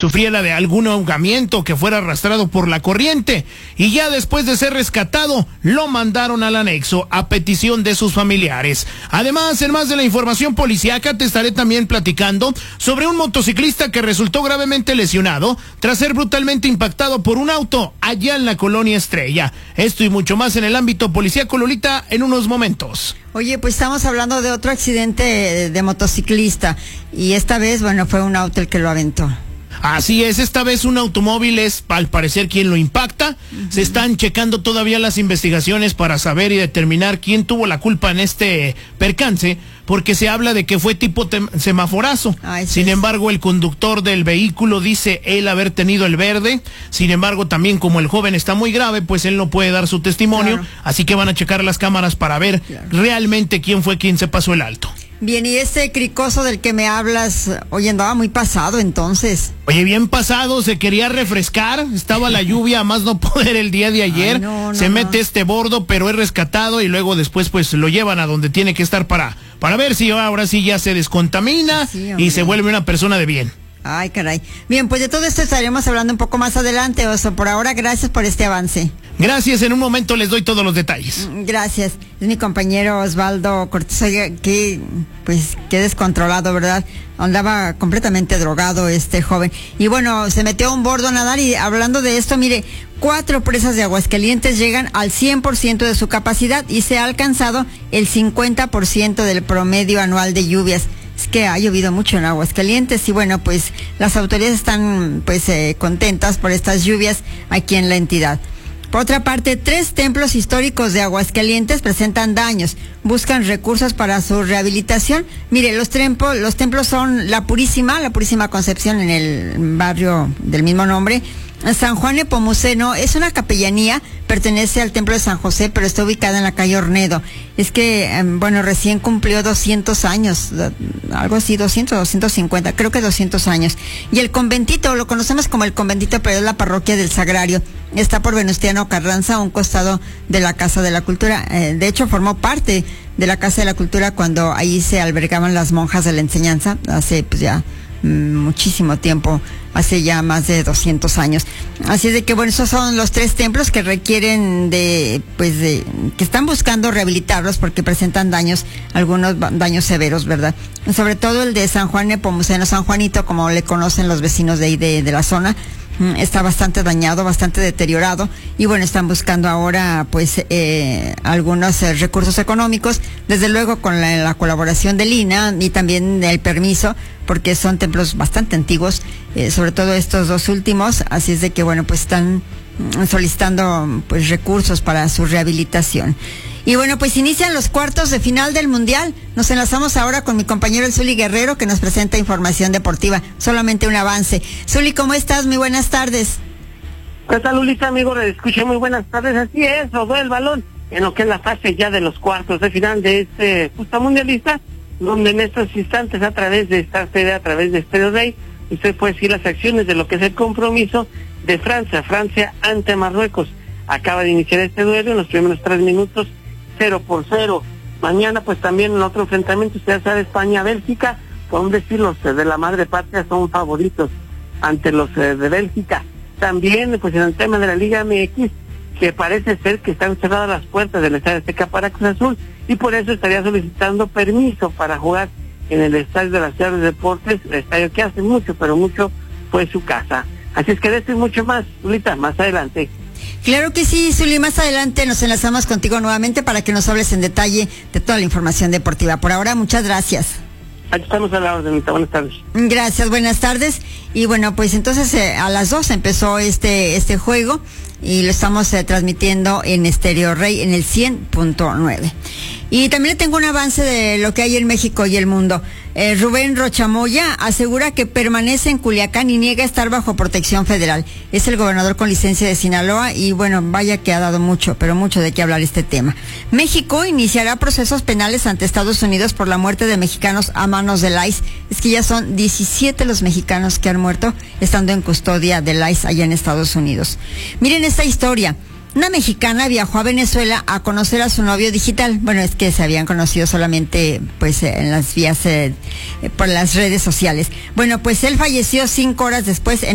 sufriera de algún ahogamiento, que fuera arrastrado por la corriente, y ya después de ser rescatado, lo mandaron al anexo a petición de sus familiares. Además, en más de la información policíaca, te estaré también platicando sobre un motociclista que resultó gravemente lesionado tras ser brutalmente impactado por un auto allá en la colonia Estrella. Esto y mucho más en el ámbito policíaco, Lolita, en unos momentos. Oye, pues estamos hablando de otro accidente de motociclista y esta vez, bueno, fue un auto el que lo aventó. Así es, esta vez un automóvil es al parecer quien lo impacta. Se están checando todavía las investigaciones para saber y determinar quién tuvo la culpa en este percance, porque se habla de que fue tipo semaforazo. Sin embargo, el conductor del vehículo dice él haber tenido el verde. Sin embargo, también como el joven está muy grave, pues él no puede dar su testimonio. Claro. Así que van a checar las cámaras para ver realmente quién fue quien se pasó el alto. Bien, y ese cricoso del que me hablas, oye, andaba muy pasado entonces. Oye, bien pasado, se quería refrescar, estaba la lluvia a más no poder el día de ayer. Se mete este bordo, pero es rescatado y luego después pues lo llevan a donde tiene que estar para ver si ahora sí ya se descontamina y se vuelve una persona de bien. Ay, caray. Bien, pues de todo esto estaremos hablando un poco más adelante, Oso. Por ahora, gracias por este avance. Gracias, en un momento les doy todos los detalles. Gracias. Es mi compañero Osvaldo Cortés. Oiga, qué descontrolado, ¿verdad? Andaba completamente drogado este joven. Y bueno, se metió a un bordo a nadar y hablando de esto, mire, 4 presas de Aguascalientes llegan al 100% de su capacidad y se ha alcanzado el 50% del promedio anual de lluvias. Es que ha llovido mucho en Aguascalientes y bueno, pues las autoridades están contentas por estas lluvias aquí en la entidad. Por otra parte, 3 templos históricos de Aguascalientes presentan daños, buscan recursos para su rehabilitación. Mire, los templos son la Purísima Concepción en el barrio del mismo nombre. San Juan Nepomuceno es una capellanía, pertenece al templo de San José, pero está ubicada en la calle Ornedo. Es que, recién cumplió 200 años, algo así, 200, 250, creo que 200 años. Y el conventito, lo conocemos como el conventito, pero es la parroquia del Sagrario. Está por Venustiano Carranza, a un costado de la Casa de la Cultura. De hecho, formó parte de la Casa de la Cultura cuando ahí se albergaban las monjas de la enseñanza, hace pues ya muchísimo tiempo, hace ya más de 200 años. Así es de que bueno, esos son los 3 templos que requieren que están buscando rehabilitarlos porque presentan daños, algunos daños severos, ¿verdad? Sobre todo el de San Juan Nepomuceno, San Juanito, como le conocen los vecinos de ahí de la zona. Está bastante dañado, bastante deteriorado y bueno, están buscando ahora algunos recursos económicos, desde luego con la colaboración del INAH y también el permiso, porque son templos bastante antiguos, sobre todo estos 2 últimos, así es de que bueno, pues están solicitando pues recursos para su rehabilitación. Y bueno, pues inician los cuartos de final del Mundial. Nos enlazamos ahora con mi compañero el Zuli Guerrero, que nos presenta información deportiva. Solamente un avance. Zuli, ¿cómo estás? Muy buenas tardes. ¿Qué tal, Lulita, amigo? Le escuché, muy buenas tardes. Así es, rodó el balón en lo que es la fase ya de los cuartos de final de este justa mundialista, donde en estos instantes, a través de Star TV, a través de Stereo Rey, usted puede seguir las acciones de lo que es el compromiso de Francia ante Marruecos. Acaba de iniciar este duelo en los primeros 3 minutos, 0-0. Mañana pues también en otro enfrentamiento, usted sabe, España-Bélgica, por decir los de la madre patria son favoritos ante los de Bélgica. También pues en el tema de la Liga MX, que parece ser que están cerradas las puertas del Estadio Azteca para Cruz Azul y por eso estaría solicitando permiso para jugar en el Estadio de la Ciudad de Deportes, el estadio que hace mucho, pero mucho fue su casa. Así es que de esto y mucho más, Lulita, más adelante. Claro que sí, Zuli, más adelante nos enlazamos contigo nuevamente para que nos hables en detalle de toda la información deportiva. Por ahora, muchas gracias. Aquí estamos a la orden, buenas tardes. Gracias, buenas tardes. Y bueno, pues entonces a las 2 empezó este juego y lo estamos transmitiendo en Stereo Rey en el 100.9. Y también le tengo un avance de lo que hay en México y el mundo. Rubén Rochamoya asegura que permanece en Culiacán y niega estar bajo protección federal. Es el gobernador con licencia de Sinaloa y bueno, vaya que ha dado mucho, pero mucho de qué hablar este tema. México iniciará procesos penales ante Estados Unidos por la muerte de mexicanos a manos del ICE. Es que ya son 17 los mexicanos que han muerto estando en custodia del ICE allá en Estados Unidos. Miren esta historia. Una mexicana viajó a Venezuela a conocer a su novio digital. Bueno, es que se habían conocido solamente pues en las vías por las redes sociales. Bueno, pues él falleció 5 horas después en